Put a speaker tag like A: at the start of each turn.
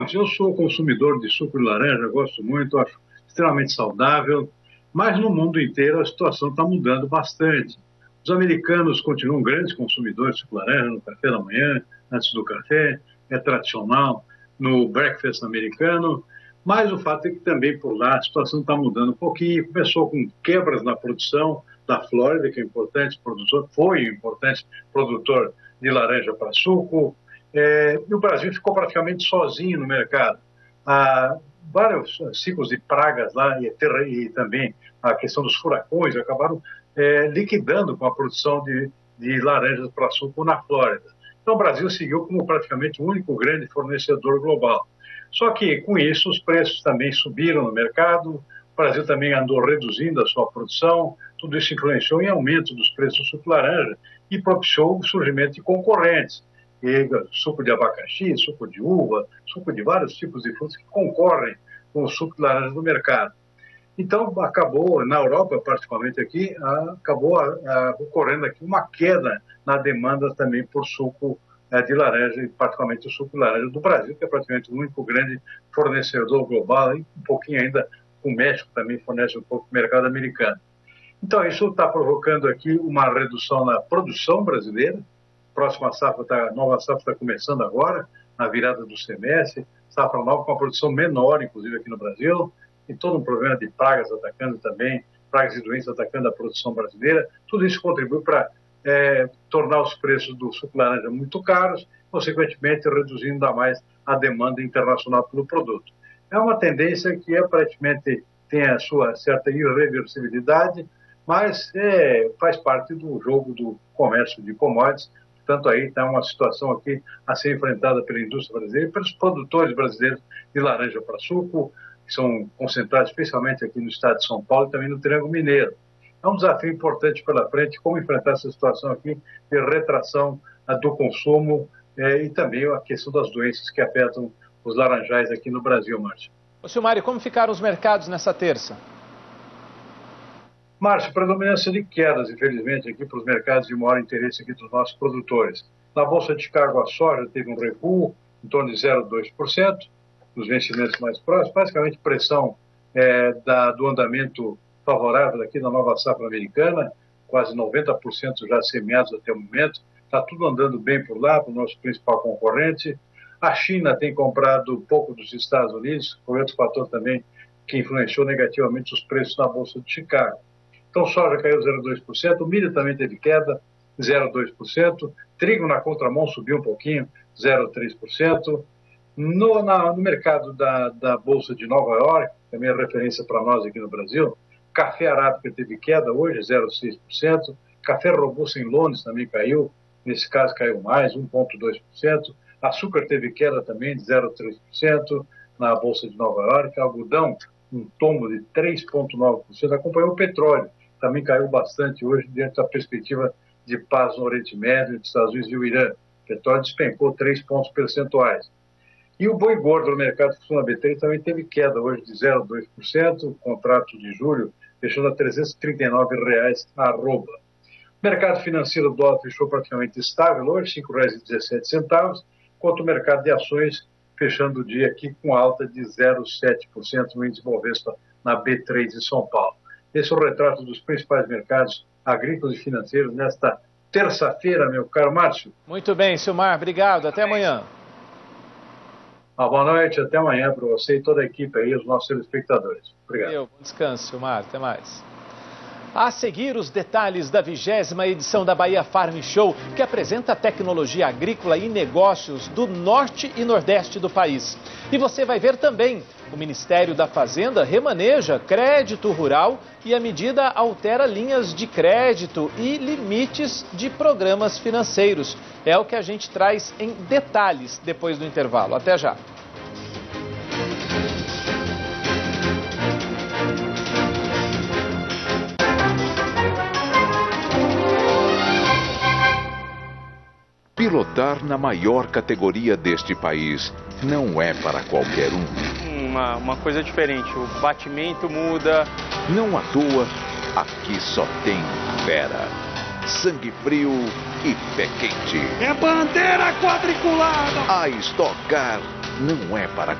A: Eu sou consumidor de suco de laranja, gosto muito, acho extremamente saudável, mas no mundo inteiro a situação está mudando bastante. Os americanos continuam grandes consumidores de suco de laranja no café da manhã, antes do café, é tradicional no breakfast americano, mas o fato é que também por lá a situação está mudando um pouquinho. Começou com quebras na produção da Flórida, que é importante produtor, foi um importante produtor de laranja para suco, e o Brasil ficou praticamente sozinho no mercado. Há vários ciclos de pragas lá e também a questão dos furacões acabaram liquidando com a produção de laranjas para suco na Flórida. Então o Brasil seguiu como praticamente o único grande fornecedor global. Só que com isso os preços também subiram no mercado, o Brasil também andou reduzindo a sua produção, tudo isso influenciou em aumento dos preços do suco de laranja e propiciou o surgimento de concorrentes. Suco de abacaxi, suco de uva, suco de vários tipos de frutas que concorrem com o suco de laranja do mercado. Então, acabou, na Europa, particularmente aqui, acabou ocorrendo aqui uma queda na demanda também por suco de laranja, e particularmente o suco de laranja do Brasil, que é praticamente o único grande fornecedor global, e um pouquinho ainda o México também fornece um pouco do mercado americano. Então, isso está provocando aqui uma redução na produção brasileira. Nova safra está começando agora, na virada do semestre, safra nova com uma produção menor, inclusive aqui no Brasil, e todo um problema de pragas atacando também, pragas e doenças atacando a produção brasileira. Tudo isso contribui para tornar os preços do suco de laranja muito caros, consequentemente reduzindo ainda mais a demanda internacional pelo produto. É uma tendência que aparentemente tem a sua certa irreversibilidade, mas faz parte do jogo do comércio de commodities. Portanto, aí está uma situação aqui a ser enfrentada pela indústria brasileira e pelos produtores brasileiros de laranja para suco, que são concentrados especialmente aqui no estado de São Paulo e também no Triângulo Mineiro. É um desafio importante pela frente, como enfrentar essa situação aqui de retração do consumo e também a questão das doenças que afetam os laranjais aqui no Brasil, Márcio.
B: Ô, Silmário, como ficaram os mercados nessa terça?
A: Márcio, predominância de quedas, infelizmente, aqui para os mercados de maior interesse aqui dos nossos produtores. Na Bolsa de Chicago, a soja teve um recuo em torno de 0,2%, nos vencimentos mais próximos, basicamente pressão do andamento favorável aqui na nova safra americana, quase 90% já semeados até o momento, está tudo andando bem por lá, para o nosso principal concorrente. A China tem comprado pouco dos Estados Unidos, foi outro fator também que influenciou negativamente os preços na Bolsa de Chicago. Então, soja caiu 0,2%, o milho também teve queda, 0,2%, trigo na contramão subiu um pouquinho, 0,3%. No mercado da Bolsa de Nova York, também é referência para nós aqui no Brasil, café arábica teve queda hoje, 0,6%, café robusto em Londres também caiu, nesse caso caiu mais, 1,2%, açúcar teve queda também de 0,3% na Bolsa de Nova York, algodão, um tombo de 3,9%, acompanhou o petróleo, também caiu bastante hoje, diante da perspectiva de paz no Oriente Médio, entre os Estados Unidos e o Irã. O petróleo despencou 3 pontos percentuais. E o boi gordo no mercado funciona B3 também teve queda hoje de 0,2%, o contrato de julho fechando a R$ 339 a arroba. O mercado financeiro do dólar fechou praticamente estável hoje, R$ 5,17, enquanto o mercado de ações fechando o dia aqui com alta de 0,7% no índice Bovespa na B3 de São Paulo. Esse é o retrato dos principais mercados agrícolas e financeiros nesta terça-feira, meu caro Márcio.
B: Muito bem, Silmar, obrigado. Até amanhã.
A: Boa noite, até amanhã para você e toda a equipe aí, os nossos telespectadores. Obrigado.
B: Bom descanso, Silmar. Até mais. A seguir, os detalhes da 20ª edição da Bahia Farm Show, que apresenta a tecnologia agrícola e negócios do norte e nordeste do país. E você vai ver também, o Ministério da Fazenda remaneja crédito rural e a medida altera linhas de crédito e limites de programas financeiros. É o que a gente traz em detalhes depois do intervalo. Até já.
C: Pilotar na maior categoria deste país não é para qualquer um.
D: Uma coisa diferente, o batimento muda.
C: Não à toa, aqui só tem fera, sangue frio e pé quente.
E: É bandeira quadriculada!
C: A Stock Car não é para